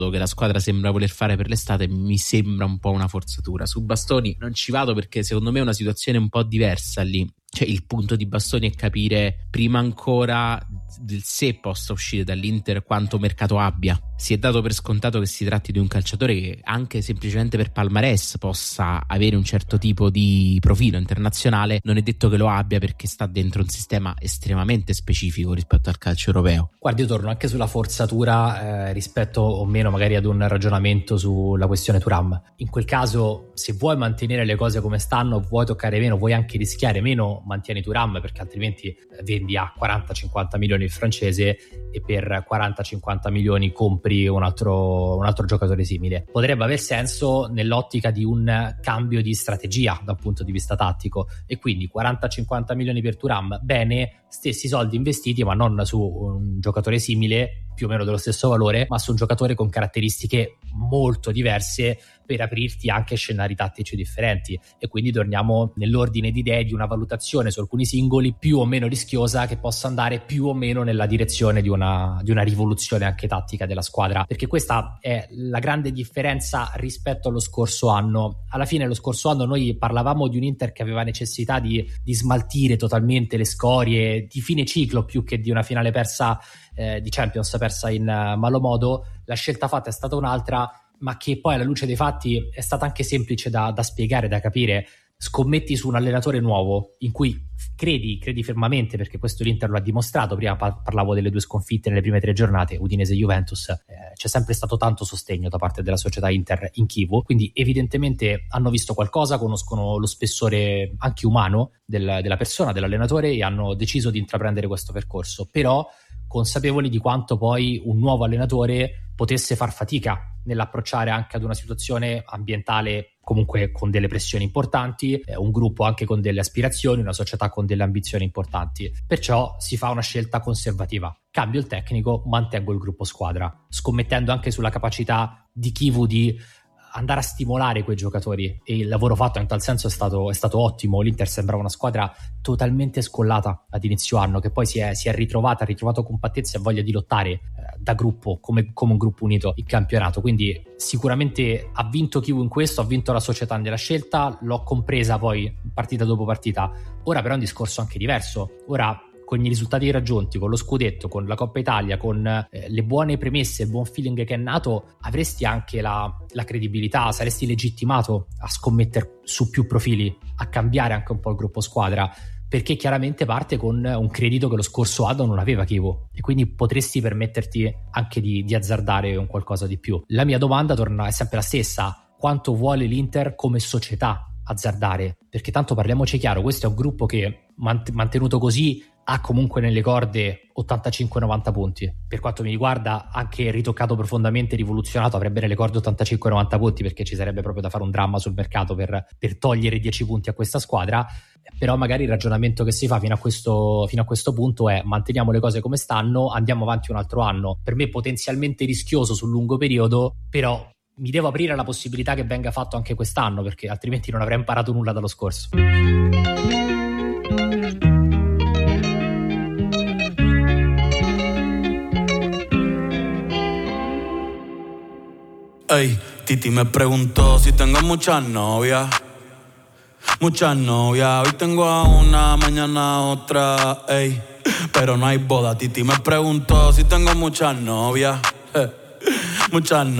che la squadra sembra voler fare per l'estate mi sembra un po' una forzatura. Su Bastoni non ci vado perché secondo me è una situazione un po' diversa lì. Cioè il punto di Bastoni è capire prima ancora del se possa uscire dall'Inter quanto mercato abbia. Si è dato per scontato che si tratti di un calciatore che anche semplicemente per palmarès possa avere un certo tipo di profilo internazionale. Non è detto che lo abbia perché sta dentro un sistema estremamente specifico rispetto al calcio europeo. Guardi, io torno anche sulla forzatura rispetto o meno magari ad un ragionamento sulla questione Thuram. In quel caso, se vuoi mantenere le cose come stanno, vuoi toccare meno, vuoi anche rischiare meno, mantieni Thuram, perché altrimenti vendi a 40-50 milioni il francese e per 40-50 milioni compri un altro giocatore simile. Potrebbe aver senso nell'ottica di un cambio di strategia da un punto di vista tattico, e quindi 40-50 milioni per Thuram, bene, stessi soldi investiti ma non su un giocatore simile più o meno dello stesso valore, ma su un giocatore con caratteristiche molto diverse per aprirti anche scenari tattici differenti. E quindi torniamo nell'ordine di idee di una valutazione su alcuni singoli più o meno rischiosa, che possa andare più o meno nella direzione di una rivoluzione anche tattica della squadra, perché questa è la grande differenza rispetto allo scorso anno. Alla fine lo scorso anno noi parlavamo di un Inter che aveva necessità di smaltire totalmente le scorie di fine ciclo più che di una finale persa di Champions, persa in malo modo. La scelta fatta è stata un'altra, ma che poi alla luce dei fatti è stata anche semplice da spiegare, da capire. Scommetti su un allenatore nuovo in cui credi fermamente, perché questo l'Inter lo ha dimostrato. Prima parlavo delle 2 sconfitte nelle prime 3 giornate, Udinese e Juventus. C'è sempre stato tanto sostegno da parte della società Inter in Chievo, quindi evidentemente hanno visto qualcosa, conoscono lo spessore anche umano della persona, dell'allenatore, e hanno deciso di intraprendere questo percorso, però consapevoli di quanto poi un nuovo allenatore potesse far fatica nell'approcciare anche ad una situazione ambientale comunque con delle pressioni importanti, un gruppo anche con delle aspirazioni, una società con delle ambizioni importanti. Perciò si fa una scelta conservativa: cambio il tecnico, mantengo il gruppo squadra, scommettendo anche sulla capacità di Chievo di andare a stimolare quei giocatori, e il lavoro fatto in tal senso è stato ottimo. L'Inter sembrava una squadra totalmente scollata ad inizio anno, che poi si è ritrovata, ha ritrovato compattezza e voglia di lottare da gruppo, come un gruppo unito in campionato. Quindi sicuramente ha vinto Chievo in questo, ha vinto la società nella scelta, l'ho compresa poi partita dopo partita. Ora però è un discorso anche diverso. Ora, con i risultati raggiunti, con lo scudetto, con la Coppa Italia, con le buone premesse, il buon feeling che è nato, avresti anche la credibilità, saresti legittimato a scommettere su più profili, a cambiare anche un po' il gruppo squadra, perché chiaramente parte con un credito che lo scorso anno non aveva Chievo, e quindi potresti permetterti anche di azzardare un qualcosa di più. La mia domanda è sempre la stessa: quanto vuole l'Inter come società azzardare? Perché tanto, parliamoci chiaro, questo è un gruppo che mantenuto così ha comunque nelle corde 85-90 punti. Per quanto mi riguarda, anche ritoccato profondamente, rivoluzionato, avrebbe nelle corde 85-90 punti, perché ci sarebbe proprio da fare un dramma sul mercato per togliere 10 punti a questa squadra. Però magari il ragionamento che si fa fino a questo punto è: manteniamo le cose come stanno, andiamo avanti un altro anno, per me potenzialmente rischioso sul lungo periodo, però mi devo aprire alla possibilità che venga fatto anche quest'anno, perché altrimenti non avrei imparato nulla dallo scorso. Ey, Titi me preguntó si tengo muchas novias. Hoy tengo a una, mañana a otra, ey. Pero no hay boda. Titi me preguntó si tengo muchas novias. Muchas novias.